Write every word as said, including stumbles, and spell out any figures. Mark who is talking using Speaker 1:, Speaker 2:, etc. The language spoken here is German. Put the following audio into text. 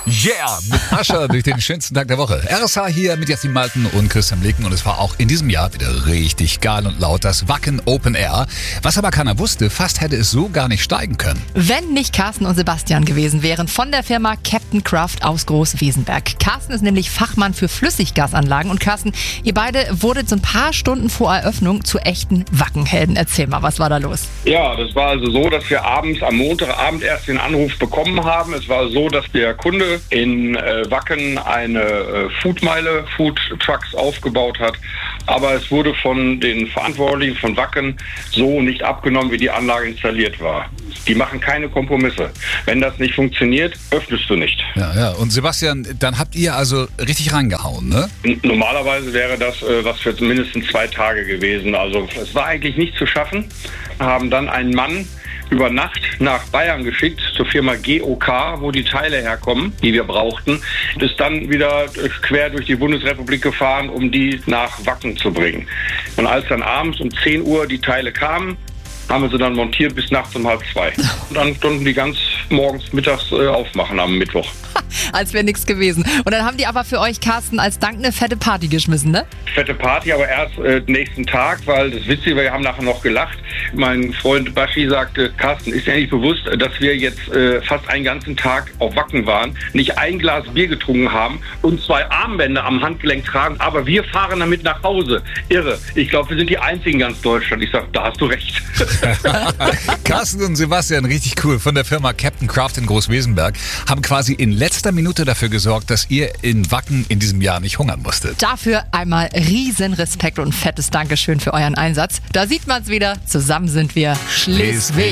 Speaker 1: Yeah, mit Ascher durch den schönsten Tag der Woche. R S H hier mit Jasmin Malten und Christian Blicken und es war auch in diesem Jahr wieder richtig geil und laut, das Wacken Open Air. Was aber keiner wusste, fast hätte es so gar nicht steigen können.
Speaker 2: Wenn nicht Carsten und Sebastian gewesen wären von der Firma Captain Craft aus Groß-Wesenberg. Carsten ist nämlich Fachmann für Flüssiggasanlagen und Carsten, ihr beide wurdet so ein paar Stunden vor Eröffnung zu echten Wackenhelden. Erzähl mal, was war da los?
Speaker 3: Ja, das war also so, dass wir abends am Montagabend erst den Anruf bekommen haben. Es war so, dass der Kunde in äh, Wacken eine äh, Foodmeile, Food Trucks aufgebaut hat. Aber es wurde von den Verantwortlichen von Wacken so nicht abgenommen, wie die Anlage installiert war. Die machen keine Kompromisse. Wenn das nicht funktioniert, öffnest du nicht.
Speaker 1: Ja, ja. Und Sebastian, dann habt ihr also richtig reingehauen, ne?
Speaker 3: N- Normalerweise wäre das äh, was für mindestens zwei Tage gewesen. Also es war eigentlich nicht zu schaffen. Haben dann einen Mann über Nacht nach Bayern geschickt, zur Firma G O K, wo die Teile herkommen, die wir brauchten. Ist dann wieder quer durch die Bundesrepublik gefahren, um die nach Wacken zu bringen. Und als dann abends um zehn Uhr die Teile kamen, haben wir sie dann montiert bis nachts um halb zwei. Und dann konnten die ganz morgens, mittags äh, aufmachen am Mittwoch.
Speaker 2: Als wäre nichts gewesen. Und dann haben die aber für euch, Carsten, als Dank eine fette Party geschmissen, ne?
Speaker 3: Fette Party, aber erst äh, nächsten Tag, weil das Witzige, wir haben nachher noch gelacht. Mein Freund Baschi sagte, Carsten, ist dir nicht bewusst, dass wir jetzt äh, fast einen ganzen Tag auf Wacken waren, nicht ein Glas Bier getrunken haben und zwei Armbänder am Handgelenk tragen, aber wir fahren damit nach Hause. Irre. Ich glaube, wir sind die Einzigen in ganz Deutschland. Ich sage, da hast du recht.
Speaker 1: Carsten und Sebastian, richtig cool, von der Firma Captain Craft in Groß-Wesenberg, haben quasi in letzter Minute dafür gesorgt, dass ihr in Wacken in diesem Jahr nicht hungern musstet.
Speaker 2: Dafür einmal riesen Respekt und ein fettes Dankeschön für euren Einsatz. Da sieht man's wieder. Zusammen sind wir Schleswig.